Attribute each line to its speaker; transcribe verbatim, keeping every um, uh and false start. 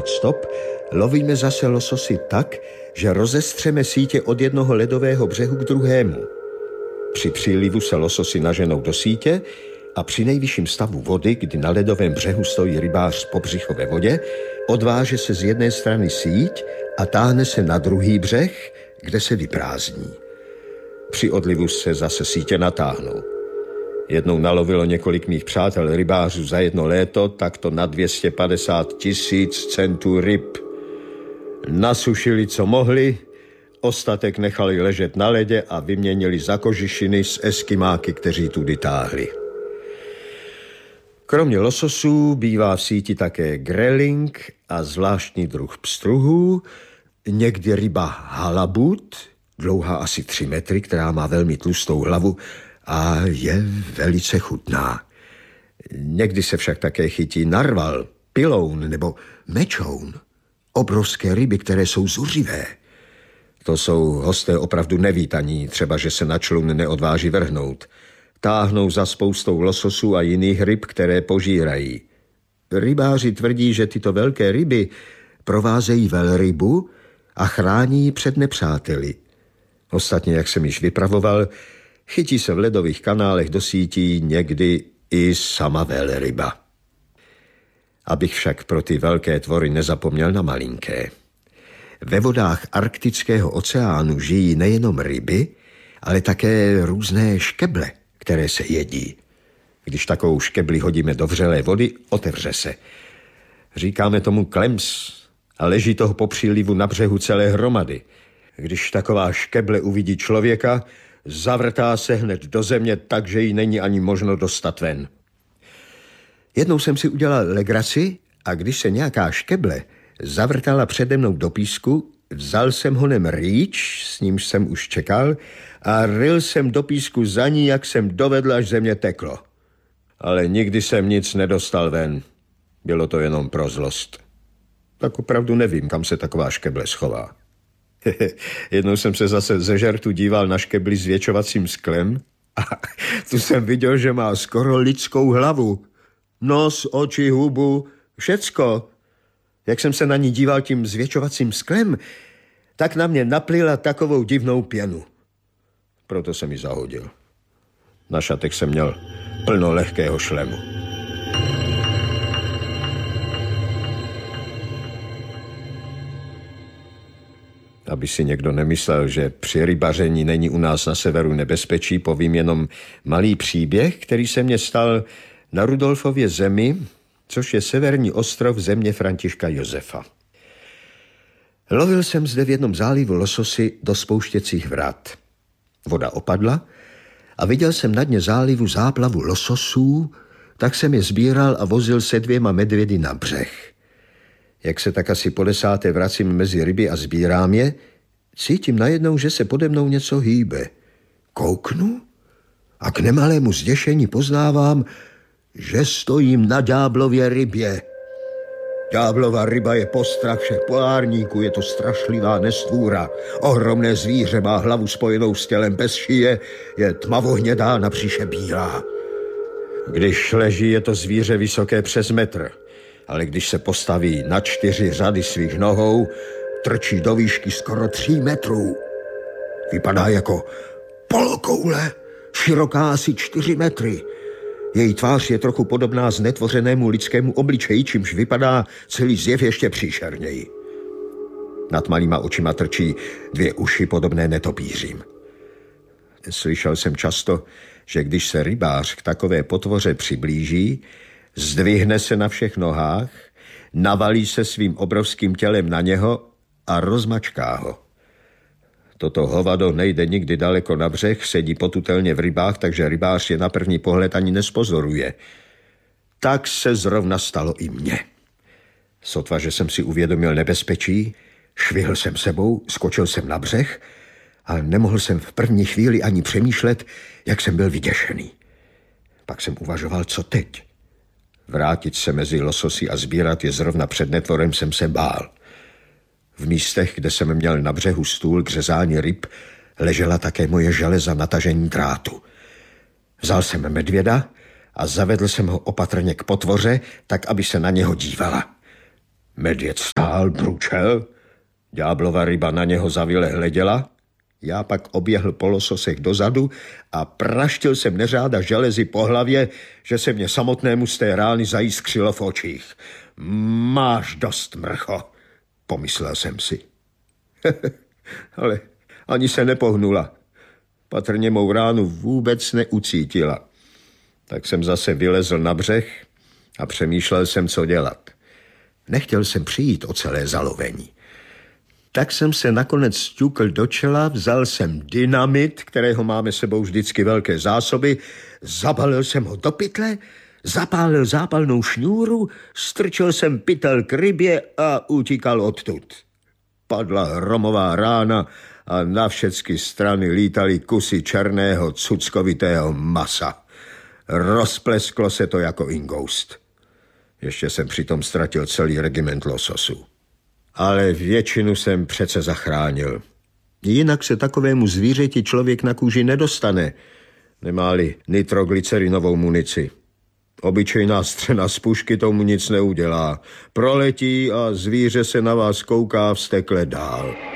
Speaker 1: dávat stop, lovíme zase lososy tak, že rozestřeme sítě od jednoho ledového břehu k druhému. Při přílivu se lososy naženou do sítě a při nejvyšším stavu vody, kdy na ledovém břehu stojí rybář po břicho ve vodě, odváže se z jedné strany síť a táhne se na druhý břeh, kde se vyprázdní. Při odlivu se zase sítě natáhnou. Jednou nalovilo několik mých přátel rybářů za jedno léto, tak to na dvě stě padesát tisíc centů ryb. Nasušili, co mohli, ostatek nechali ležet na ledě a vyměnili za kožišiny s eskimáky, kteří tudy táhli. Kromě lososů bývá v síti také greling a zvláštní druh pstruhů, někdy ryba halabut, dlouhá asi tři metry, která má velmi tlustou hlavu a je velice chutná. Někdy se však také chytí narval, piloun nebo mečoun. Obrovské ryby, které jsou zuřivé. To jsou hosté opravdu nevítaní, třeba že se na člun neodváží vrhnout. Táhnou za spoustou lososů a jiných ryb, které požírají. Rybáři tvrdí, že tyto velké ryby provázejí velrybu a chrání před nepřáteli. Ostatně, jak jsem již vypravoval, chytí se v ledových kanálech do sítí někdy i sama velryba. Abych však pro ty velké tvory nezapomněl na malinké. Ve vodách Arktického oceánu žijí nejenom ryby, ale také různé škeble, které se jedí. Když takovou škebli hodíme do vřelé vody, otevře se. Říkáme tomu klems a leží toho po přílivu na břehu celé hromady. Když taková škeble uvidí člověka, zavrtá se hned do země tak, že jí není ani možno dostat ven. Jednou jsem si udělal legraci a když se nějaká škeble zavrtala přede mnou do písku, vzal jsem honem rýč, s nímž jsem už čekal, a ryl jsem do písku za ní, jak jsem dovedl, až země teklo. Ale nikdy jsem nic nedostal ven. Bylo to jenom pro zlost. Tak opravdu nevím, kam se taková škeble schová. Jednou jsem se zase ze žertu díval na škebli s většovacím sklem a tu jsem viděl, že má skoro lidskou hlavu. Nos, oči, hubu, všecko. Jak jsem se na ní díval tím zvětšovacím sklem, tak na mě naplila takovou divnou pěnu. Proto jsem ji zahodil. Na šatech jsem měl plno lehkého šlemu. Aby si někdo nemyslel, že při rybaření není u nás na severu nebezpečí, povím jenom malý příběh, který se mně stal na Rudolfově zemi, což je severní ostrov země Františka Josefa. Lovil jsem zde v jednom zálivu lososy do spouštěcích vrat. Voda opadla a viděl jsem na dně zálivu záplavu lososů, tak jsem je sbíral a vozil se dvěma medvědy na břeh. Jak se tak asi po desáté vracím mezi ryby a sbírám je, cítím najednou, že se pode mnou něco hýbe. Kouknu a k nemalému zděšení poznávám, že stojím na ďáblově rybě. Ďáblova ryba je postrach všech polárníků, je to strašlivá nestvůra. Ohromné zvíře má hlavu spojenou s tělem bez šije, je tmavohnědá, na břiše bílá. Když leží, je to zvíře vysoké přes metr, ale když se postaví na čtyři řady svých nohou, trčí do výšky skoro tří metrů. Vypadá jako polokoule, široká asi čtyři metry. Její tvář je trochu podobná znetvořenému lidskému obličeji, čímž vypadá celý zjev ještě příšerněji. Nad malýma očima trčí dvě uši podobné netopířím. Slyšel jsem často, že když se rybář k takové potvoře přiblíží, zdvihne se na všech nohách, navalí se svým obrovským tělem na něho a rozmačká ho. Toto hovado nejde nikdy daleko na břeh, sedí potutelně v rybách, takže rybář je na první pohled ani nespozoruje. Tak se zrovna stalo i mně. Sotva, že jsem si uvědomil nebezpečí, švihl jsem sebou, skočil jsem na břeh a nemohl jsem v první chvíli ani přemýšlet, jak jsem byl vyděšený. Pak jsem uvažoval, co teď. Vrátit se mezi lososy a sbírat je zrovna před netvorem jsem se bál. V místech, kde jsem měl na břehu stůl k řezání ryb, ležela také moje železa na tažení drátu. Vzal jsem medvěda a zavedl jsem ho opatrně k potvoře, tak aby se na něho dívala. Medvěd stál, bručel, ďáblova ryba na něho zavile hleděla, já pak oběhl po lososech dozadu a praštil jsem neřáda železi po hlavě, že se mě samotnému z té rány zajiskřilo v očích. Máš dost, mrcho, pomyslel jsem si. Ale ani se nepohnula. Patrně mou ránu vůbec neucítila. Tak jsem zase vylezl na břeh a přemýšlel jsem, co dělat. Nechtěl jsem přijít o celé zalovení. Tak jsem se nakonec sťukl do čela, vzal jsem dynamit, kterého máme sebou vždycky velké zásoby, zabalil jsem ho do pytle, zapálil zápalnou šňůru, strčil jsem pytel k rybě a utíkal odtud. Padla hromová rána a na všechny strany lítaly kusy černého cuckovitého masa. Rozplesklo se to jako ingoust. Ještě jsem přitom ztratil celý regiment lososů. Ale většinu jsem přece zachránil. Jinak se takovému zvířeti člověk na kůži nedostane, nemá-li nitroglycerinovou munici. Obyčejná střena z pušky tomu nic neudělá. Proletí a zvíře se na vás kouká vztekle dál.